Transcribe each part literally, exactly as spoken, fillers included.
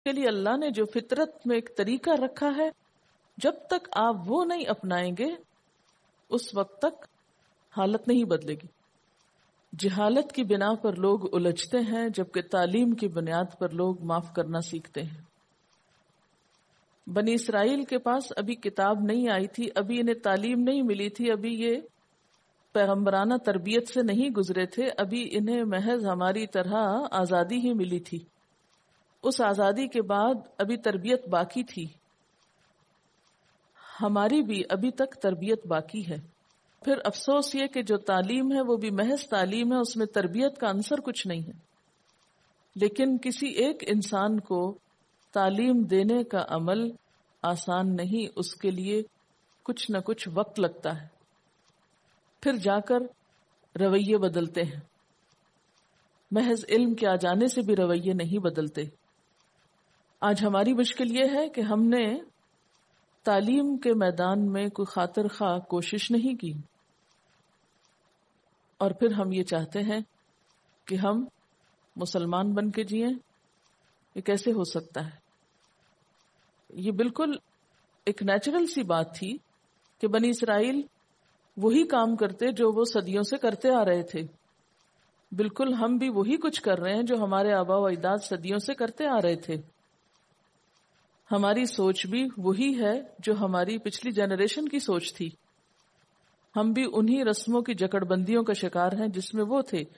کے لیے اللہ نے جو فطرت میں ایک طریقہ رکھا ہے، جب تک آپ وہ نہیں اپنائیں گے اس وقت تک حالت نہیں بدلے گی. جہالت کی بنا پر لوگ الجھتے ہیں، جبکہ تعلیم کی بنیاد پر لوگ معاف کرنا سیکھتے ہیں. بنی اسرائیل کے پاس ابھی کتاب نہیں آئی تھی، ابھی انہیں تعلیم نہیں ملی تھی، ابھی یہ پیغمبرانہ تربیت سے نہیں گزرے تھے، ابھی انہیں محض ہماری طرح آزادی ہی ملی تھی. اس آزادی کے بعد ابھی تربیت باقی تھی، ہماری بھی ابھی تک تربیت باقی ہے. پھر افسوس یہ کہ جو تعلیم ہے وہ بھی محض تعلیم ہے، اس میں تربیت کا عنصر کچھ نہیں ہے. لیکن کسی ایک انسان کو تعلیم دینے کا عمل آسان نہیں، اس کے لیے کچھ نہ کچھ وقت لگتا ہے، پھر جا کر رویے بدلتے ہیں. محض علم کے آ جانے سے بھی رویے نہیں بدلتے. آج ہماری مشکل یہ ہے کہ ہم نے تعلیم کے میدان میں کوئی خاطر خواہ کوشش نہیں کی، اور پھر ہم یہ چاہتے ہیں کہ ہم مسلمان بن کے جئیں. یہ کیسے ہو سکتا ہے؟ یہ بالکل ایک نیچرل سی بات تھی کہ بنی اسرائیل وہی کام کرتے جو وہ صدیوں سے کرتے آ رہے تھے. بالکل ہم بھی وہی کچھ کر رہے ہیں جو ہمارے آباء و اجداد صدیوں سے کرتے آ رہے تھے. ہماری سوچ بھی وہی ہے جو ہماری پچھلی جنریشن کی سوچ تھی. ہم بھی انہی رسموں کی جکڑ بندیوں کا شکار ہیں جس میں وہ تھے.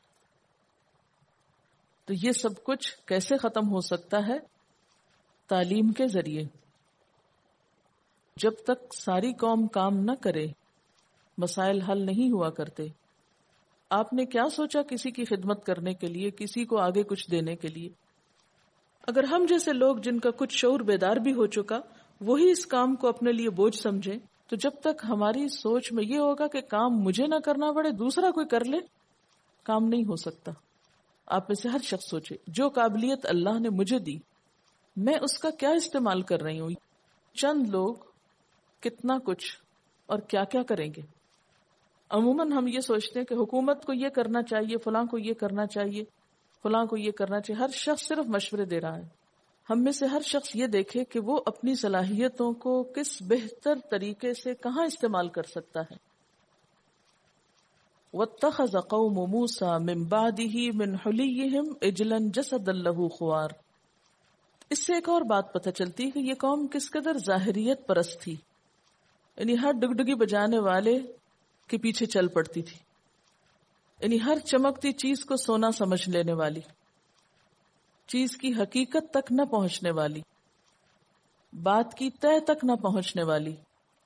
تو یہ سب کچھ کیسے ختم ہو سکتا ہے؟ تعلیم کے ذریعے. جب تک ساری قوم کام نہ کرے مسائل حل نہیں ہوا کرتے. آپ نے کیا سوچا کسی کی خدمت کرنے کے لیے، کسی کو آگے کچھ دینے کے لیے؟ اگر ہم جیسے لوگ جن کا کچھ شعور بیدار بھی ہو چکا وہی اس کام کو اپنے لیے بوجھ سمجھیں، تو جب تک ہماری سوچ میں یہ ہوگا کہ کام مجھے نہ کرنا پڑے دوسرا کوئی کر لے، کام نہیں ہو سکتا. آپ میں سے ہر شخص سوچے جو قابلیت اللہ نے مجھے دی میں اس کا کیا استعمال کر رہی ہوں. چند لوگ کتنا کچھ اور کیا کیا کریں گے. عموماً ہم یہ سوچتے ہیں کہ حکومت کو یہ کرنا چاہیے، فلاں کو یہ کرنا چاہیے، فلاں کو یہ کرنا چاہیے. ہر شخص صرف مشورے دے رہا ہے. ہم میں سے ہر شخص یہ دیکھے کہ وہ اپنی صلاحیتوں کو کس بہتر طریقے سے کہاں استعمال کر سکتا ہے. وَاتَّخَذَ قَوْمُ مُوسَى مِن بَعْدِهِ مِنْ حُلِيِّهِمْ عِجْلًا جَسَدًا لَهُ خُوَارٌ. اس سے ایک اور بات پتہ چلتی ہے کہ یہ قوم کس قدر ظاہریت پرست تھی. یعنی ہر ڈگڈگی بجانے والے کے پیچھے چل پڑتی تھی، یعنی ہر چمکتی چیز کو سونا سمجھ لینے والی، چیز کی حقیقت تک نہ پہنچنے والی، بات کی تہ تک نہ پہنچنے والی.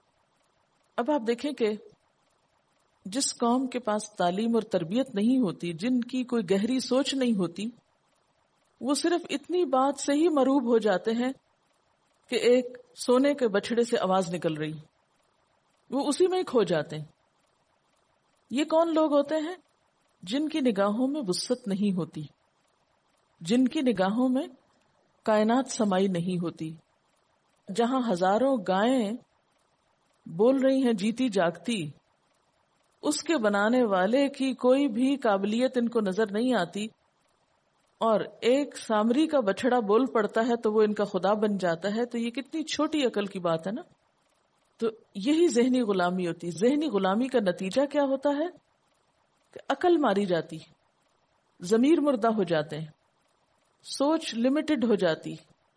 اب آپ دیکھیں کہ جس قوم کے پاس تعلیم اور تربیت نہیں ہوتی، جن کی کوئی گہری سوچ نہیں ہوتی، وہ صرف اتنی بات سے ہی مروب ہو جاتے ہیں کہ ایک سونے کے بچھڑے سے آواز نکل رہی، وہ اسی میں ہی کھو جاتے ہیں. یہ کون لوگ ہوتے ہیں؟ جن کی نگاہوں میں وسعت نہیں ہوتی، جن کی نگاہوں میں کائنات سمائی نہیں ہوتی. جہاں ہزاروں گائیں بول رہی ہیں جیتی جاگتی، اس کے بنانے والے کی کوئی بھی قابلیت ان کو نظر نہیں آتی، اور ایک سامری کا بچڑا بول پڑتا ہے تو وہ ان کا خدا بن جاتا ہے. تو یہ کتنی چھوٹی عقل کی بات ہے نا. تو یہی ذہنی غلامی ہوتی ہے. ذہنی غلامی کا نتیجہ کیا ہوتا ہے کہ عقل ماری جاتی، ضمیر مردہ ہو جاتے ہیں، سوچ لمیٹڈ ہو جاتی،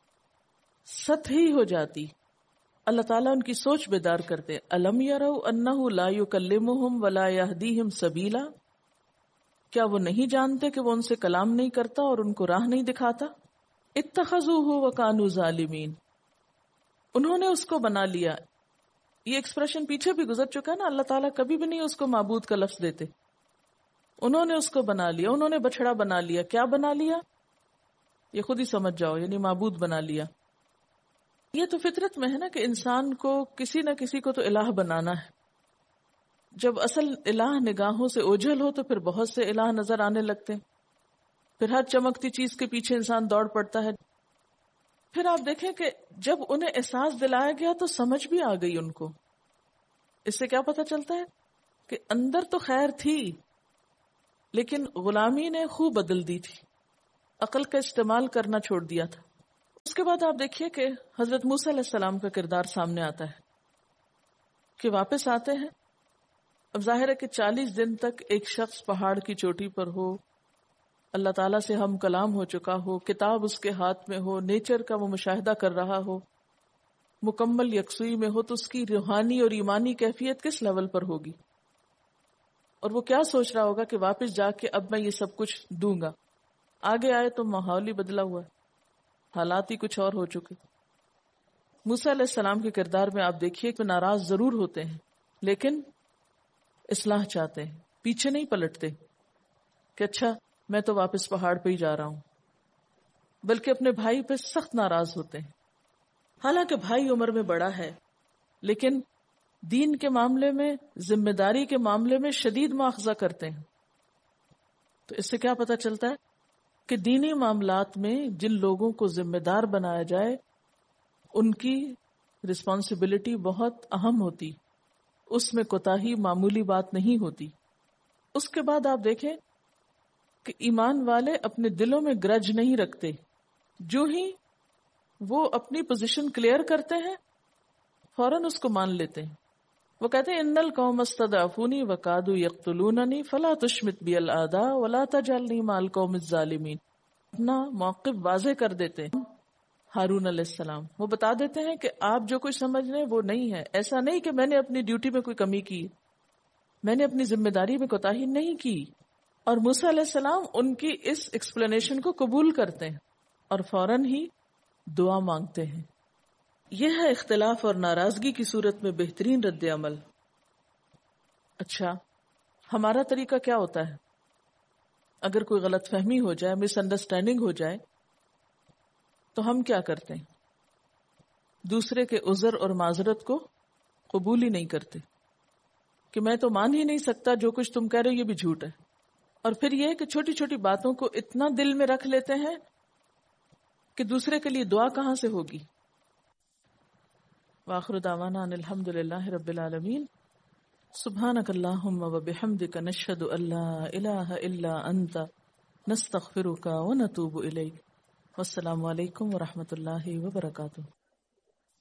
سطحی ہو جاتی. اللہ تعالیٰ ان کی سوچ بیدار کرتے. الم یروا انہ لا یکلمہم ولا یہدیہم سبیلا. کیا وہ نہیں جانتے کہ وہ ان سے کلام نہیں کرتا اور ان کو راہ نہیں دکھاتا. اتخذوہ وکانوا ظالمین. انہوں نے اس کو بنا لیا. یہ ایکسپریشن پیچھے بھی گزر چکا ہے نا. اللہ تعالیٰ کبھی بھی نہیں اس کو معبود کا لفظ دیتے. انہوں نے اس کو بنا لیا، انہوں نے بچڑا بنا لیا. کیا بنا لیا یہ خود ہی سمجھ جاؤ، یعنی معبود بنا لیا. یہ تو فطرت میں ہے نا کہ انسان کو کسی نہ کسی کو تو الہ بنانا ہے. جب اصل الہ نگاہوں سے اوجھل ہو تو پھر بہت سے الہ نظر آنے لگتے ہیں، پھر ہر چمکتی چیز کے پیچھے انسان دوڑ پڑتا ہے. پھر آپ دیکھیں کہ جب انہیں احساس دلایا گیا تو سمجھ بھی آ گئی ان کو. اس سے کیا پتہ چلتا ہے کہ اندر تو خیر تھی لیکن غلامی نے خوب بدل دی تھی، عقل کا استعمال کرنا چھوڑ دیا تھا. اس کے بعد آپ دیکھیے کہ حضرت موسیٰ علیہ السلام کا کردار سامنے آتا ہے کہ واپس آتے ہیں. اب ظاہر ہے کہ چالیس دن تک ایک شخص پہاڑ کی چوٹی پر ہو، اللہ تعالیٰ سے ہم کلام ہو چکا ہو، کتاب اس کے ہاتھ میں ہو، نیچر کا وہ مشاہدہ کر رہا ہو، مکمل یکسوئی میں ہو، تو اس کی روحانی اور ایمانی کیفیت کس لیول پر ہوگی، اور وہ کیا سوچ رہا ہوگا کہ واپس جا کے اب میں یہ سب کچھ دوں گا. آگے آئے تو ماحول ہی بدلا ہوا ہے، حالات ہی کچھ اور ہو چکے. موسیٰ علیہ السلام کے کردار میں آپ دیکھیے کہ ناراض ضرور ہوتے ہیں لیکن اصلاح چاہتے ہیں، پیچھے نہیں پلٹتے کہ اچھا میں تو واپس پہاڑ پہ ہی جا رہا ہوں، بلکہ اپنے بھائی پہ سخت ناراض ہوتے ہیں. حالانکہ بھائی عمر میں بڑا ہے لیکن دین کے معاملے میں، ذمہ داری کے معاملے میں شدید مواخذہ کرتے ہیں. تو اس سے کیا پتہ چلتا ہے کہ دینی معاملات میں جن لوگوں کو ذمہ دار بنایا جائے ان کی رسپانسبلٹی بہت اہم ہوتی، اس میں کوتاہی معمولی بات نہیں ہوتی. اس کے بعد آپ دیکھیں کہ ایمان والے اپنے دلوں میں گرج نہیں رکھتے، جو ہی وہ اپنی پوزیشن کلیئر کرتے ہیں فوراً اس کو مان لیتے ہیں. وہ کہتے ہیں ان القوم استضعفونی وکادوا یقتلوننی فلا تشمت بی الاعداء ولا تجعلنی مع القوم الظالمین. اپنا موقف واضح کر دیتے ہیں ہارون علیہ السلام. وہ بتا دیتے ہیں کہ آپ جو کچھ سمجھ رہے ہیں وہ نہیں ہے. ایسا نہیں کہ میں نے اپنی ڈیوٹی میں کوئی کمی کی، میں نے اپنی ذمہ داری میں کوتاہی نہیں کی. اور موسیٰ علیہ السلام ان کی اس ایکسپلینیشن کو قبول کرتے ہیں اور فوراً ہی دعا مانگتے ہیں. یہ ہے اختلاف اور ناراضگی کی صورت میں بہترین رد عمل. اچھا ہمارا طریقہ کیا ہوتا ہے اگر کوئی غلط فہمی ہو جائے، مس انڈرسٹینڈنگ ہو جائے تو ہم کیا کرتے ہیں؟ دوسرے کے عذر اور معذرت کو قبول ہی نہیں کرتے کہ میں تو مان ہی نہیں سکتا، جو کچھ تم کہہ رہے ہو یہ بھی جھوٹ ہے. اور پھر یہ کہ چھوٹی چھوٹی باتوں کو اتنا دل میں رکھ لیتے ہیں کہ دوسرے کے لیے دعا کہاں سے ہوگی. وآخر دعوانا ان الحمد للہ رب العالمین. سبحانک اللہم وبحمدک نشہد ان لا الہ الا انت نستغفرک ونتوب الیک. والسلام علیکم ورحمۃ اللہ وبرکاتہ.